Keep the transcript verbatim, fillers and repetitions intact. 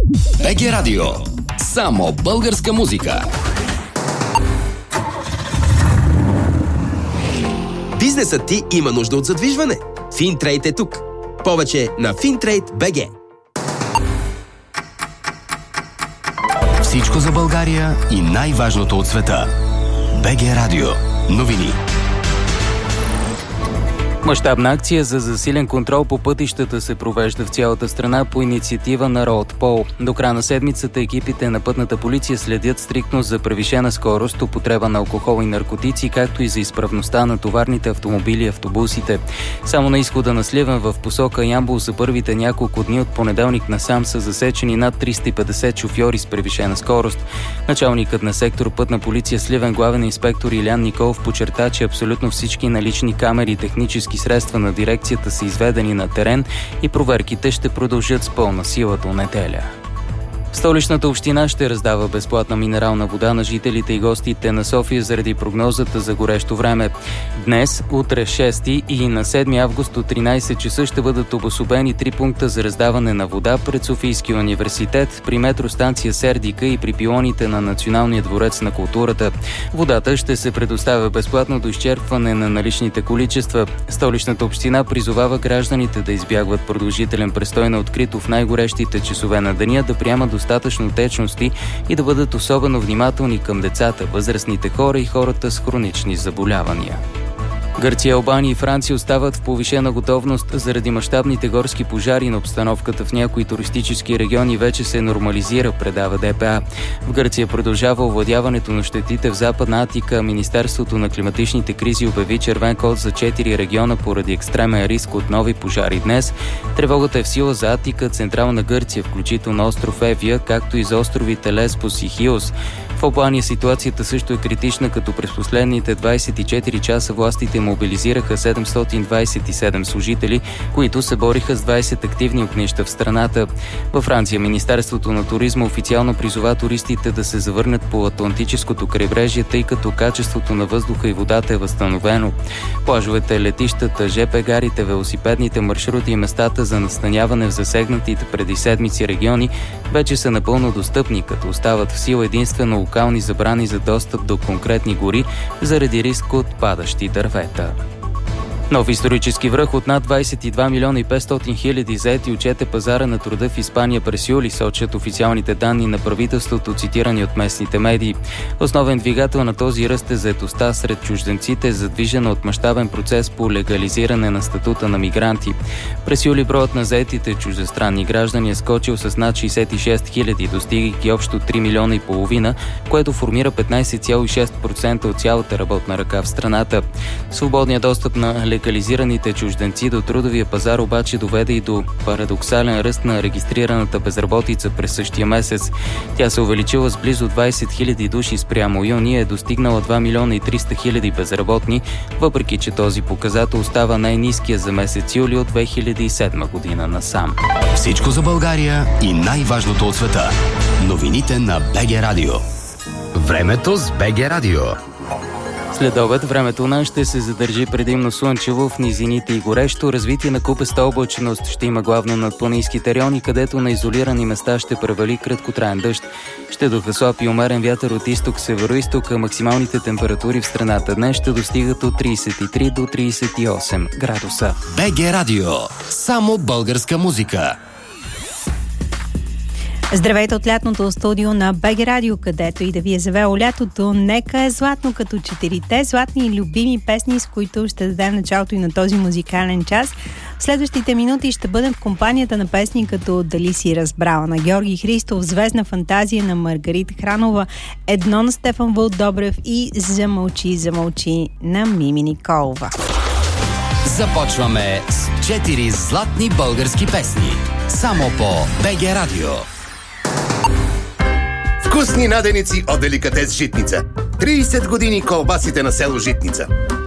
БГ Радио. Само българска музика. Бизнесът ти има нужда от задвижване. Финтрейд е тук. Повече на Финтрейд точка би джи. Всичко за България и най-важното от света. БГ Радио. Новини. Мащабна акция за засилен контрол по пътищата се провежда в цялата страна по инициатива на Road Pol. До края на седмицата екипите на пътната полиция следят стриктно за превишена скорост, употреба на алкохол и наркотици, както и за изправността на товарните автомобили и автобусите. Само на изхода на Сливен в посока Ямбол за първите няколко дни от понеделник насам са засечени над триста и петдесет шофьори с превишена скорост. Началникът на сектор пътна полиция Сливен, главен инспектор Илян Николов, подчерта, че абсолютно всички налични камери и технически средства на дирекцията са изведени на терен и проверките ще продължат с пълна сила до неделя. Столичната община ще раздава безплатна минерална вода на жителите и гостите на София заради прогнозата за горещо време. Днес, утре шести и на седми август от тринайсет часа ще бъдат обособени три пункта за раздаване на вода пред Софийския университет, при метростанция Сердика и при пилоните на Националния дворец на културата. Водата ще се предоставя безплатно до изчерпване на наличните количества. Столичната община призовава гражданите да избягват продължителен престой на открито в най-горещите часове на деня, да приемат достатъчно течности и да бъдат особено внимателни към децата, възрастните хора и хората с хронични заболявания. Гърция, Албания и Франция остават в повишена готовност заради мащабните горски пожари, но обстановката в някои туристически региони вече се нормализира, предава ДПА. В Гърция продължава овладяването на щетите в Западна Атика. Министерството на климатичните кризи обяви червен код за четири региона поради екстремен риск от нови пожари днес. Тревогата е в сила за Атика, Централна Гърция, включително остров Евия, както и за островите Лесбос и Хиос. В Албания ситуацията също е критична, като през последните двайсет и четири часа властите мобилизираха седемстотин двайсет и седем служители, които се бориха с двайсет активни огнища в страната. Във Франция Министерството на туризма официално призова туристите да се завърнат по Атлантическото крайбрежие, тъй като качеството на въздуха и водата е възстановено. Плажовете, летищата, ЖП гарите, велосипедните маршрути и местата за настаняване в засегнатите преди седмици региони вече са напълно достъпни, като остават в сила единствено локални забрани за достъп до конкретни гори заради риск от падащи дървета. Нов исторически връх от над двайсет и два милиона и петстотин хиляди заети отчете пазара на труда в Испания през юли, сочат официалните данни на правителството, цитирани от местните медии. Основен двигател на този ръст е заетостта сред чужденците, задвижена от мащабен процес по легализиране на статута на мигранти. През юли броят на заетите чуждестранни граждани е скочил с над шейсет и шест хиляди, достигайки общо три милиона и половина, което формира петнайсет цяло и шест процента от цялата работна ръка в страната. Свободният достъп на легализираните чужденци до трудовия пазар обаче доведе и до парадоксален ръст на регистрираната безработица през същия месец. Тя се увеличила с близо двайсет хиляди души спрямо юни и е достигнала два милиона и триста хиляди безработни, въпреки че този показател остава най-ниския за месец юли от две хиляди и седма година насам. Всичко за България и най-важното от света. Новините на БГ Радио. Времето с БГ Радио. След обед времето у нас ще се задържи предимно слънчево, в низините и горещо. Развитие на купеста облачност ще има главно над планинските райони, където на изолирани места ще превали краткотраен дъжд. Ще духа слаб и умерен вятър от изток-североизток, а максималните температури в страната днес ще достигат от трийсет и три до трийсет и осем градуса. БГ Радио. Само българска музика. Здравейте от лятното студио на БГ Радио, където и да ви е завело лятото, нека е златно като четирите златни и любими песни, с които ще дадем началото и на този музикален час. В следващите минути ще бъдем в компанията на песни като "Дали си разбрала" на Георги Христов, "Звездна фантазия" на Маргарита Хранова, "Едно" на Стефан Вълдобрев и "Замълчи, замълчи" на Мими Николова. Започваме с четири златни български песни. Само по БГ Радио. Вкусни наденици от Деликатес Житница. трийсет години колбасите на село Житница.